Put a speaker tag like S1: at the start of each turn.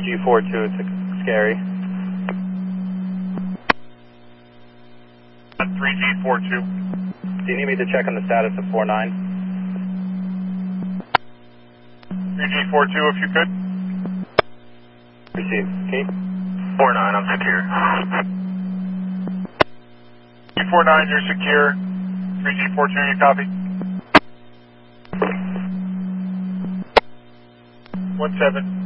S1: 3G42, it's scary.
S2: 3G42.
S1: Do you need me to check on the status of 49?
S2: 3G42, if you could.
S1: Received. Key?
S2: 49, I'm secure. 349, you're secure. 3G42, you copy? 17.